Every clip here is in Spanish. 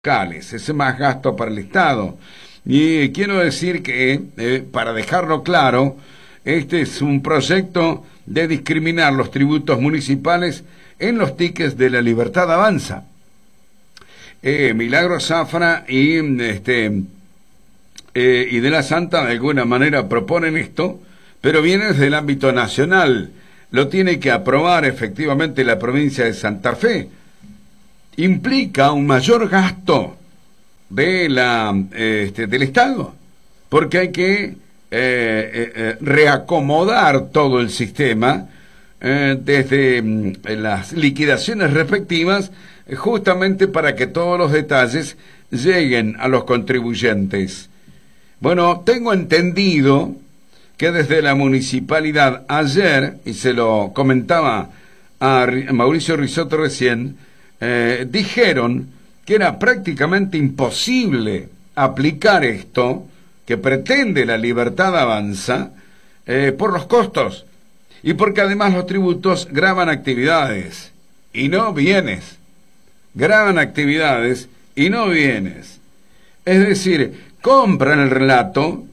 locales, es más gasto para el Estado. Y quiero decir que, para dejarlo claro, este es un proyecto de discriminar los tributos municipales en los tickets de La Libertad Avanza. Milagro Zafra y de la Santa de alguna manera proponen esto, pero viene desde el ámbito nacional. Lo tiene que aprobar efectivamente la provincia de Santa Fe. Implica un mayor gasto del Estado, porque hay que reacomodar todo el sistema desde las liquidaciones respectivas, justamente para que todos los detalles lleguen a los contribuyentes. Bueno, tengo entendido que desde la municipalidad ayer, y se lo comentaba a Mauricio Risotto recién, dijeron que era prácticamente imposible aplicar esto que pretende La Libertad Avanza por los costos y porque además los tributos gravan actividades y no bienes. Graban actividades y no bienes. Es decir, compran el relato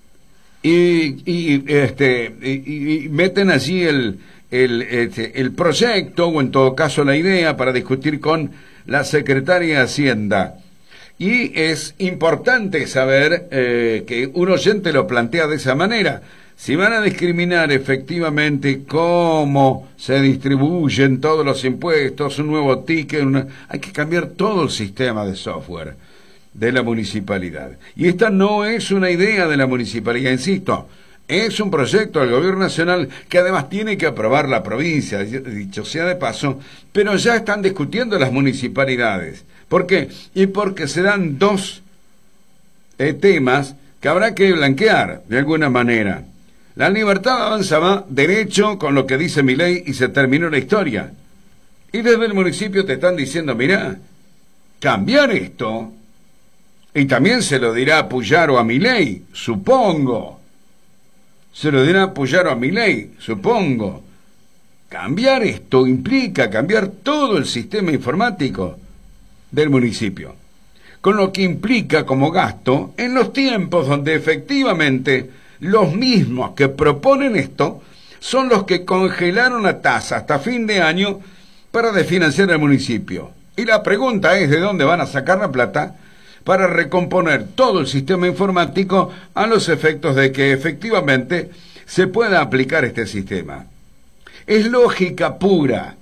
y meten allí el proyecto, o en todo caso la idea, para discutir con la secretaria de Hacienda. Y es importante saber que un oyente lo plantea de esa manera. Si van a discriminar efectivamente cómo se distribuyen todos los impuestos, un nuevo ticket, hay que cambiar todo el sistema de software de la municipalidad. Y esta no es una idea de la municipalidad, insisto, es un proyecto del gobierno nacional que además tiene que aprobar la provincia, dicho sea de paso, pero ya están discutiendo las municipalidades. ¿Por qué? Y porque serán dos temas que habrá que blanquear de alguna manera. La Libertad Avanza va derecho con lo que dice Milei y se terminó la historia. Y desde el municipio te están diciendo, mirá, cambiar esto, y también se lo dirá a Puyaro a Milei, supongo. Se lo dirá a Puyaro a Milei, supongo. Cambiar esto implica cambiar todo el sistema informático del municipio, con lo que implica como gasto en los tiempos donde efectivamente los mismos que proponen esto son los que congelaron la tasa hasta fin de año para desfinanciar el municipio. Y la pregunta es, ¿de dónde van a sacar la plata para recomponer todo el sistema informático a los efectos de que efectivamente se pueda aplicar este sistema? Es lógica pura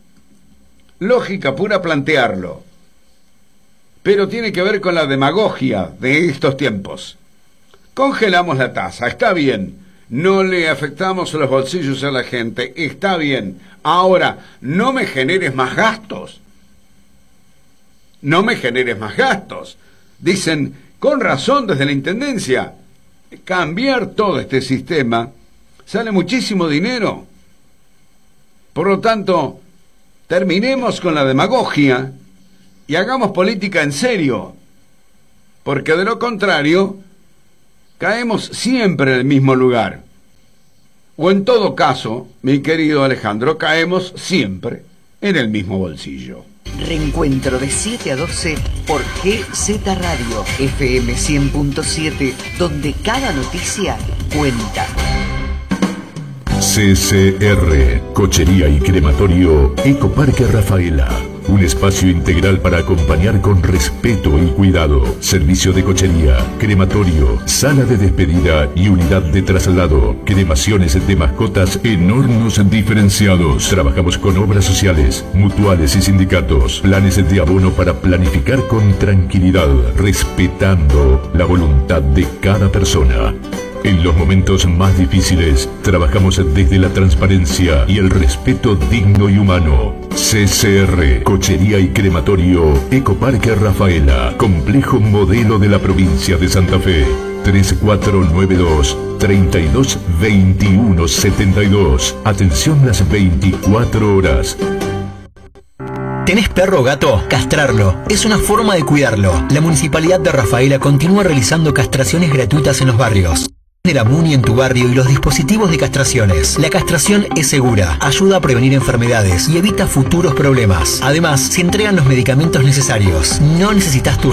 plantearlo, pero tiene que ver con la demagogia de estos tiempos. Congelamos la tasa, está bien, no le afectamos los bolsillos a la gente, está bien. Ahora, no me generes más gastos. Dicen, con razón desde la Intendencia, cambiar todo este sistema sale muchísimo dinero. Por lo tanto, terminemos con la demagogia y hagamos política en serio, porque de lo contrario caemos siempre en el mismo lugar. O en todo caso, mi querido Alejandro, caemos siempre en el mismo bolsillo. Reencuentro de 7 a 12 por GZ Radio, FM 100.7, donde cada noticia cuenta. CCR, Cochería y Crematorio Ecoparque Rafaela. Un espacio integral para acompañar con respeto y cuidado. Servicio de cochería, crematorio, sala de despedida y unidad de traslado. Cremaciones de mascotas en hornos diferenciados. Trabajamos con obras sociales, mutuales y sindicatos. Planes de abono para planificar con tranquilidad, respetando la voluntad de cada persona. En los momentos más difíciles, trabajamos desde la transparencia y el respeto digno y humano. CCR, Cochería y Crematorio Ecoparque Rafaela, complejo modelo de la provincia de Santa Fe. 3492-322172. Atención las 24 horas. ¿Tenés perro o gato? Castrarlo es una forma de cuidarlo. La Municipalidad de Rafaela continúa realizando castraciones gratuitas en los barrios. de la MUNI en tu barrio y los dispositivos de castraciones. La castración es segura, ayuda a prevenir enfermedades y evita futuros problemas. Además, se entregan los medicamentos necesarios. No necesitas tu